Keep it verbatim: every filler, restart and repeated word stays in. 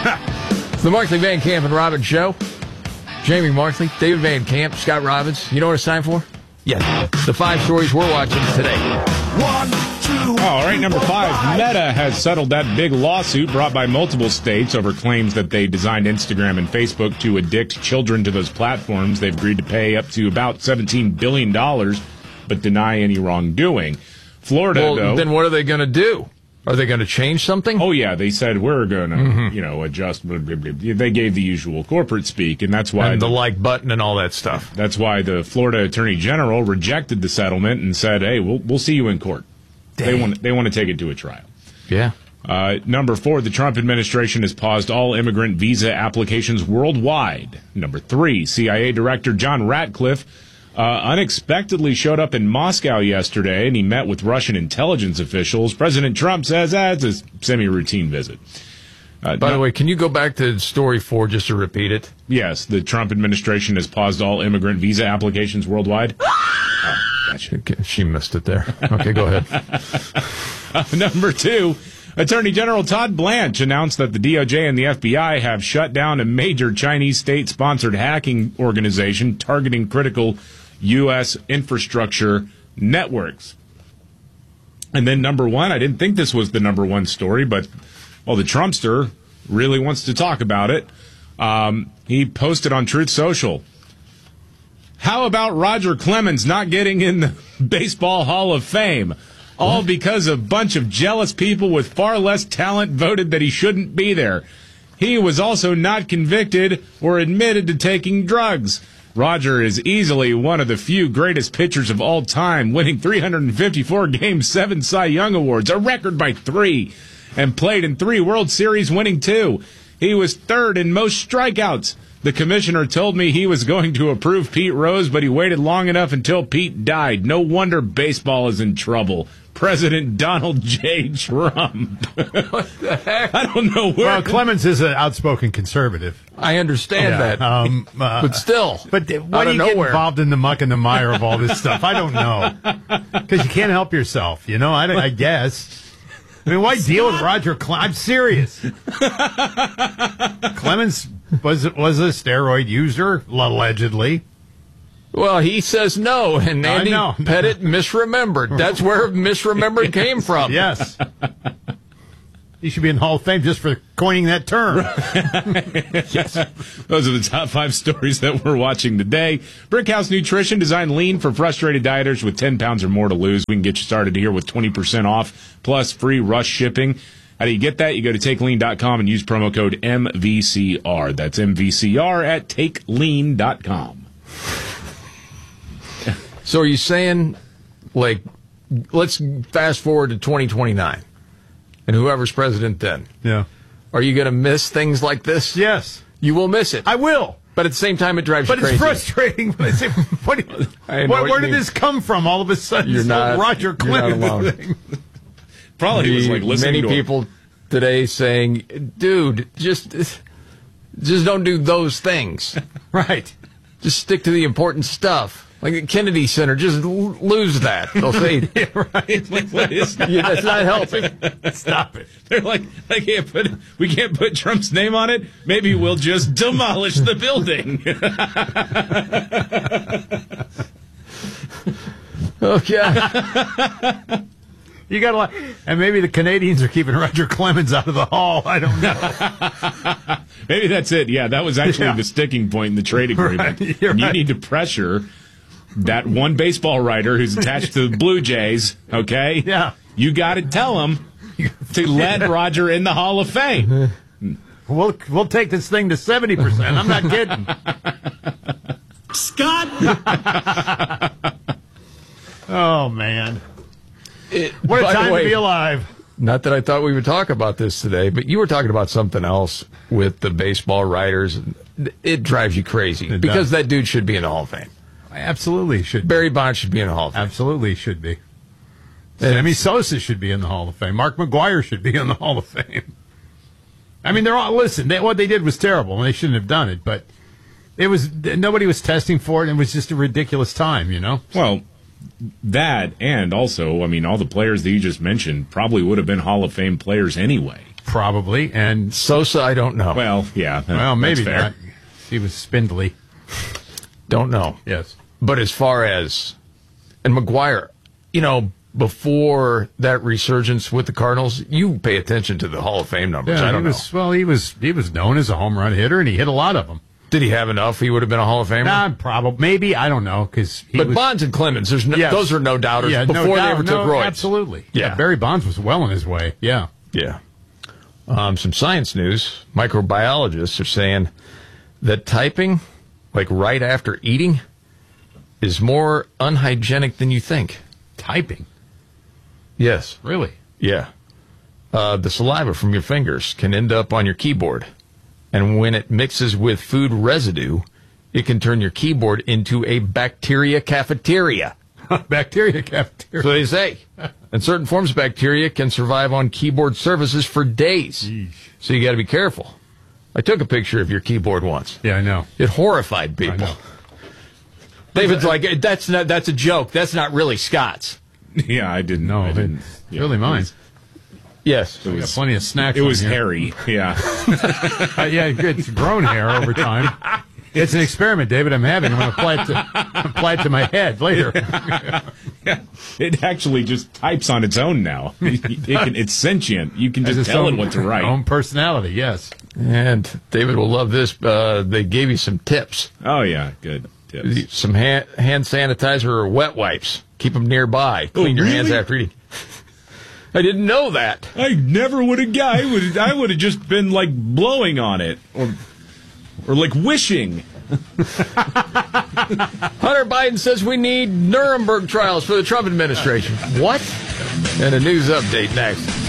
It's the Markley, Van Camp, and Robbins Show. Jamie Markley, David Van Camp, Scott Robbins. You know what it's time for? Yes. The five stories we're watching today. One, two. All right, number five. Meta has settled that big lawsuit brought by multiple states over claims that they designed Instagram and Facebook to addict children to those platforms. They've agreed to pay up to about seventeen billion dollars, but deny any wrongdoing. Florida, well, though. Then what are they going to do? Are they going to change something? Oh, yeah. They said we're going to, Mm-hmm. you know, adjust. Blah, blah, blah. They gave the usual corporate speak, and that's why And the like button and all that stuff. That's why the Florida Attorney General rejected the settlement and said, "Hey, we'll we'll see you in court." Dang. They want they want to take it to a trial. Yeah. Uh, number four, the Trump administration has paused all immigrant visa applications worldwide. Number three, C I A Director John Ratcliffe uh, unexpectedly showed up in Moscow yesterday, and he met with Russian intelligence officials. President Trump says that's a semi-routine visit. Uh, By no, the way, can you go back to story four just to repeat it? yes, the Trump administration has paused all immigrant visa applications worldwide. Oh, gotcha. Okay, she missed it there. Okay, go ahead. Uh, number two, Attorney General Todd Blanche announced that the D O J and the F B I have shut down a major Chinese state-sponsored hacking organization targeting critical U S infrastructure networks. And then number one, I didn't think this was the number one story, but, well, the Trumpster really wants to talk about it. Um, he posted on Truth Social, how about Roger Clemens not getting in the Baseball Hall of Fame? All because a bunch of jealous people with far less talent voted that he shouldn't be there. He was also not convicted or admitted to taking drugs. Roger is easily one of the few greatest pitchers of all time, winning three hundred fifty-four games, seven Cy Young Awards, a record by three, and played in three World Series, winning two. He was third in most strikeouts. The commissioner told me he was going to approve Pete Rose, but he waited long enough until Pete died. No wonder baseball is in trouble. President Donald J. Trump. What the heck? I don't know where. Well, Clemens is an outspoken conservative. I understand Yeah, that. um, uh, but still. But th- why out do of you get nowhere. involved in the muck and the mire of all this stuff? I don't know. Because you can't help yourself, you know, I, don't- I guess. I mean, why deal with Roger Clemens? I'm serious. Clemens was, was a steroid user, allegedly. Well, he says no, and I Andy know. Pettit misremembered. That's where misremembered came from. Yes. He should be in Hall of Fame just for coining that term. Yes. Those are the top five stories that we're watching today. Brickhouse Nutrition, designed lean for frustrated dieters with ten pounds or more to lose. We can get you started here with twenty percent off plus free rush shipping. How do you get that? You go to take lean dot com and use promo code M V C R. That's M V C R at take lean dot com. So are you saying, like, let's fast forward to twenty twenty-nine, and whoever's president then, Yeah. are you going to miss things like this? Yes. You will miss it. I will. But at the same time, it drives But you it's crazy. frustrating. What, I know what, what where you did mean. this come from all of a sudden? You're This not- whole Roger you're not Clemens alone. thing. Probably was like listening Many to people today saying, dude, just, just don't do those things. Right. Just stick to the important stuff. Like the Kennedy Center, just l- lose that. They'll say, Yeah, right. Like, what is that? yeah, that's not helping. Stop it. They're like, I can't put, we can't put Trump's name on it. Maybe we'll just demolish the building. Okay. You got a lot. And maybe the Canadians are keeping Roger Clemens out of the hall. I don't know. Maybe that's it. Yeah, that was actually Yeah. the sticking point in the trade agreement. Right, you're And you right. need to pressure that one baseball writer who's attached to the Blue Jays, okay? Yeah. You got to tell him to let Roger in the Hall of Fame. We'll we'll take this thing to seventy percent. I'm not kidding. Scott! Oh, man. It, What a by the time way, to be alive. Not that I thought we would talk about this today, but you were talking about something else with the baseball writers. It drives you crazy It because does. that dude should be in the Hall of Fame. Absolutely should be. Barry Bonds should be in the Hall of Fame. Absolutely should be. Sammy Sosa should be in the Hall of Fame. Mark McGwire should be in the Hall of Fame. I mean, they're all, listen, they, what they did was terrible, and they shouldn't have done it, but it was, nobody was testing for it, and it was just a ridiculous time, you know? Well, that and also, I mean, all the players that you just mentioned probably would have been Hall of Fame players anyway. Probably. And Sosa, I don't know. Well, yeah. that- well, maybe that's fair. not. He was spindly. Don't know. Yes. But as far as, and McGuire, you know, before that resurgence with the Cardinals, you pay attention to the Hall of Fame numbers. Yeah, I don't he know. was, well, he was he was known as a home run hitter, and he hit a lot of them. Did he have enough? He would have been a Hall of Famer. Nah, probably, maybe, I don't know, because he but was, Bonds and Clemens, there's no, Yes. those are no doubters. yeah, before no they doubt, ever took no, roids. Absolutely. Yeah. yeah, Barry Bonds was well on his way. Yeah. Yeah. Um, some science news. Microbiologists are saying that typing, like right after eating, is more unhygienic than you think. Typing. Yes. Really? Yeah. Uh, the saliva from your fingers can end up on your keyboard. And when it mixes with food residue, it can turn your keyboard into a bacteria cafeteria. Bacteria cafeteria. So they say. And certain forms of bacteria can survive on keyboard surfaces for days. Yeesh. So you got to be careful. I took a picture of your keyboard once. Yeah, I know. It horrified I people. know. David's like, that's not, that's a joke. That's not really Scott's. Yeah, I didn't No, I didn't. it's yeah, really mine. Yes. It We got was, plenty of snacks. it on was here. hairy. Yeah. Uh, yeah, good. It's grown hair over time. It's an experiment, David. I'm having. I'm going to apply it to apply it to my head later. Yeah. It actually just types on its own now. It can, it's sentient. You can Has just its tell own, it what to write. Own personality. Yes. And David will love this. Uh, they gave you some tips. Oh, yeah. Good tips. Some hand, hand sanitizer or wet wipes. Keep them nearby. Clean Oh, your hands really? after eating. I didn't know that. I never would have guy I would I would have just been like blowing on it or or like wishing. Hunter Biden says we need Nuremberg trials for the Trump administration. What? And a news update next.